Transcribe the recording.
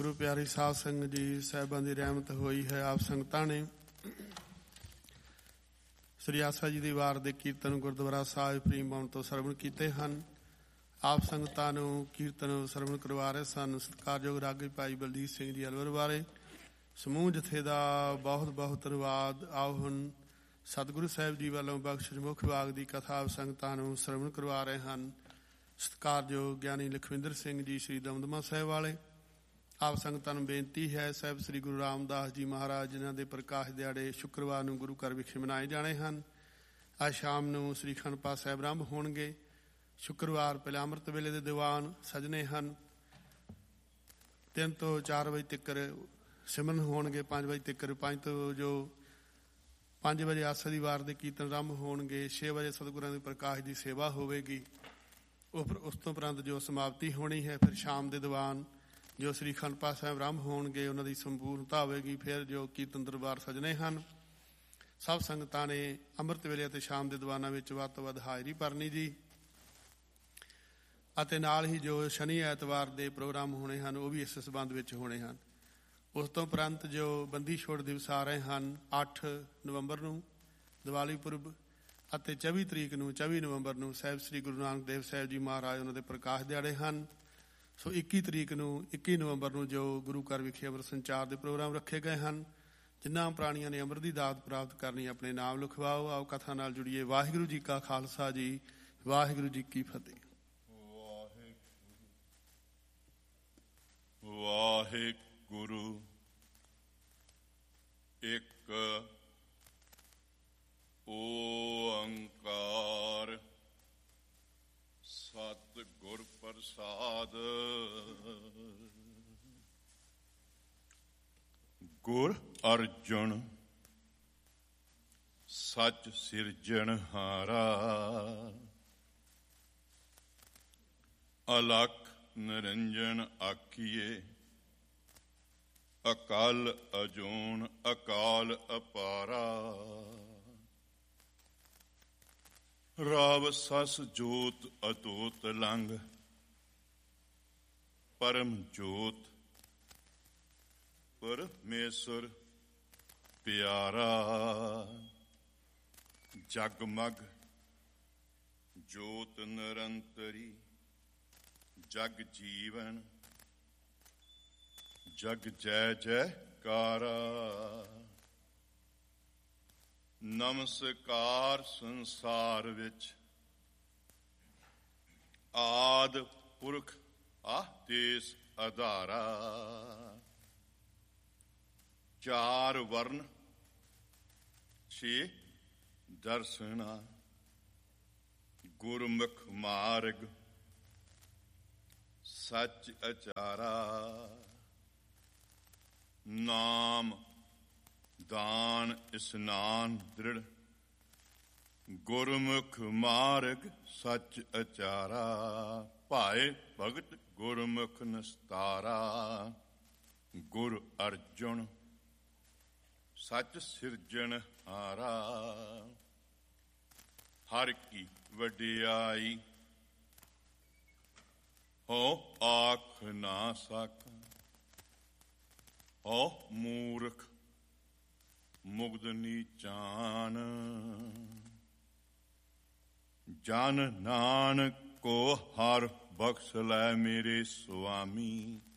ਗੁਰੂ ਪਿਆਰੀ ਸਾਧ ਸੰਗਤ ਜੀ, ਸਾਹਿਬਾਂ ਦੀ ਰਹਿਮਤ ਹੋਈ ਹੈ। ਆਪ ਸੰਗਤਾਂ ਨੇ ਸ੍ਰੀ ਆਸਾ ਜੀ ਦੀ ਵਾਰ ਦੇ ਕੀਰਤਨ ਗੁਰਦੁਆਰਾ ਸਾਹਿਬ ਪ੍ਰੀਮ ਭਵਨ ਤੋਂ ਸਰਵਣ ਕੀਤੇ ਹਨ। ਆਪ ਸੰਗਤਾਂ ਨੂੰ ਕੀਰਤਨ ਸਰਵਣ ਕਰਵਾ ਰਹੇ ਸਨ ਸਤਿਕਾਰਯੋਗ ਰਾਗੀ ਭਾਈ ਬਲਜੀਤ ਸਿੰਘ ਜੀ ਅਲਵਰ ਬਾਰੇ। ਸਮੂਹ ਜਥੇ ਦਾ ਬਹੁਤ ਬਹੁਤ ਧੰਨਵਾਦ। ਆਓ ਹੁਣ ਸਤਿਗੁਰੂ ਸਾਹਿਬ ਜੀ ਵੱਲੋਂ ਬਖਸ਼ਿਸ਼ ਮੁੱਖ ਵਿਭਾਗ ਦੀ ਕਥਾ ਆਪ ਸੰਗਤਾਂ ਨੂੰ ਸਰਵਣ ਕਰਵਾ ਰਹੇ ਹਨ। ਸਤਿਕਾਰਯੋਗ ਗਿਆਨੀ ਲਖਵਿੰਦਰ ਸਿੰਘ ਜੀ ਸ੍ਰੀ ਦਮਦਮਾ ਸਾਹਿਬ ਵਾਲੇ। ਆਪ ਸੰਗਤਾਂ ਨੂੰ ਬੇਨਤੀ ਹੈ, ਸਾਹਿਬ ਸ੍ਰੀ ਗੁਰੂ ਰਾਮਦਾਸ ਜੀ ਮਹਾਰਾਜ ਜਿਨ੍ਹਾਂ ਦੇ ਪ੍ਰਕਾਸ਼ ਦਿਹਾੜੇ ਸ਼ੁੱਕਰਵਾਰ ਨੂੰ ਗੁਰੂ ਘਰ ਵਿਖੇ ਮਨਾਏ ਜਾਣੇ ਹਨ। ਅੱਜ ਸ਼ਾਮ ਨੂੰ ਸ੍ਰੀ ਅਖੰਡ ਪਾਠ ਸਾਹਿਬ ਆਰੰਭ ਹੋਣਗੇ। ਸ਼ੁੱਕਰਵਾਰ ਪਹਿਲਾਂ ਅੰਮ੍ਰਿਤ ਵੇਲੇ ਦੇ ਦੀਵਾਨ ਸਜਣੇ ਹਨ। 3 ਤੋਂ 4 ਵਜੇ ਤੱਕ ਸਿਮਰਨ ਹੋਣਗੇ। 5 ਵਜੇ ਤੱਕ 5 ਵਜੇ ਆਸਾ ਦੀ ਵਾਰ ਦੇ ਕੀਰਤਨ ਆਰੰਭ ਹੋਣਗੇ। 6 ਵਜੇ ਸਤਿਗੁਰਾਂ ਦੇ ਪ੍ਰਕਾਸ਼ ਦੀ ਸੇਵਾ ਹੋਵੇਗੀ। ਉਸ ਤੋਂ ਉਪਰੰਤ ਜੋ ਸਮਾਪਤੀ ਹੋਣੀ ਹੈ, ਫਿਰ ਸ਼ਾਮ ਦੇ ਦੀਵਾਨ ਜੋ ਸ੍ਰੀ ਅਖੰਡ ਪਾਠ ਸਾਹਿਬ ਆਰੰਭ ਹੋਣਗੇ ਉਹਨਾਂ ਦੀ ਸੰਪੂਰਨਤਾ ਹੋਵੇਗੀ। ਫਿਰ ਜੋ ਕੀਰਤਨ ਦਰਬਾਰ ਸਜਣੇ ਹਨ, ਸਭ ਸੰਗਤਾਂ ਨੇ ਅੰਮ੍ਰਿਤ ਵੇਲੇ ਅਤੇ ਸ਼ਾਮ ਦੇ ਦੀਵਾਨਾਂ ਵਿੱਚ ਵੱਧ ਤੋਂ ਵੱਧ ਹਾਜ਼ਰੀ ਭਰਨੀ ਜੀ। ਅਤੇ ਨਾਲ ਹੀ ਜੋ ਸ਼ਨੀ ਐਤਵਾਰ ਦੇ ਪ੍ਰੋਗਰਾਮ ਹੋਣੇ ਹਨ ਉਹ ਵੀ ਇਸ ਸੰਬੰਧ ਵਿੱਚ ਹੋਣੇ ਹਨ। ਉਸ ਤੋਂ ਉਪਰੰਤ ਜੋ ਬੰਦੀ ਛੋੜ ਦਿਵਸ ਆ ਰਹੇ ਹਨ, 8 ਨਵੰਬਰ ਨੂੰ ਦੀਵਾਲੀ ਪੁਰਬ ਅਤੇ 24 ਨਵੰਬਰ ਨੂੰ ਸਾਹਿਬ ਸ੍ਰੀ ਗੁਰੂ ਨਾਨਕ ਦੇਵ ਸਾਹਿਬ ਜੀ ਮਹਾਰਾਜ ਉਹਨਾਂ ਦੇ ਪ੍ਰਕਾਸ਼ ਦਿਹਾੜੇ ਹਨ। ਸੋ 21 ਨਵੰਬਰ ਨੂੰ ਜੋ ਗੁਰੂ ਘਰ ਵਿਖੇ ਅੰਮ੍ਰਿਤ ਸੰਚਾਰ ਦੇ ਪ੍ਰੋਗਰਾਮ ਰੱਖੇ ਗਏ ਹਨ। ਜਿਨ੍ਹਾਂ ਪ੍ਰਾਣੀਆਂ ਨੇ ਅੰਮ੍ਰਿਤ ਦੀ ਦਾਤ ਪ੍ਰਾਪਤ ਕਰਨੀ ਆਪਣੇ ਨਾਮ ਲਿਖਵਾਓ। ਆਓ ਕਥਾ ਨਾਲ ਜੁੜੀਏ। ਵਾਹਿਗੁਰੂ ਜੀ ਕਾ ਖਾਲਸਾ ਜੀ, ਵਾਹਿਗੁਰੂ ਜੀ ਕੀ ਫਤਿਹ। ਵਾਹਿਗੁਰੂ ਇੱਕ ਓੰਕਾਰ ਸਤਿਗੁਰ ਪ੍ਰਸਾਦ। ਗੁਰ ਅਰਜੁਨ ਸੱਚ ਸਿਰਜਣਹਾਰਾ, ਅਲਖ ਨਿਰੰਜਨ ਆਖੀਏ, ਅਕਾਲ ਅਜੂਨ ਅਕਾਲ ਅਪਾਰਾ। ਰਾਵ ਸਸ ਜੋਤ ਅਤੁੱਟ ਲੰਘ, ਪਰਮ ਜੋਤ ਪਰਮੇਸ਼ਰ ਪਿਆਰਾ। ਜਗਮਗ ਜੋਤ ਨਿਰੰਤਰੀ, ਜਗ ਜੀਵਨ ਜਗ ਜੈ ਜੈਕਾਰਾ। ਨਮਸਕਾਰ ਸੰਸਾਰ ਵਿੱਚ ਆਦਿ ਪੁਰਖ ਆਦੇਸ ਆਧਾਰਾ। 4 ਵਰਨ 6 ਦਰਸ਼ਨਾ, ਗੁਰਮੁਖ ਮਾਰਗ ਸੱਚ ਅਚਾਰਾ। ਨਾਮ ਦਾਨ ਇਸਨਾਨ ਦ੍ਰਿੜ, ਗੁਰਮੁਖ ਮਾਰਗ ਸੱਚ ਅਚਾਰਾ। ਭਾਏ ਭਗਤ ਗੁਰਮੁਖ ਨਿਸਤਾਰਾ, ਗੁਰ ਅਰਜੁਨ ਸੱਚ ਸਿਰਜਣਹਾਰਾ। ਹਰ ਕੀ ਵਡਿਆਈ ਹੋ ਆਖ ਨਾ ਸਾਕਾਂ, ਹੋ ਮੂਰਖ ਮੁਗਧ ਨੀਚਾਨ। ਜਨ ਨਾਨਕ ਕੋ ਹਰ ਬਖਸ਼ ਲੈ ਮੇਰੇ ਸੁਆਮੀ,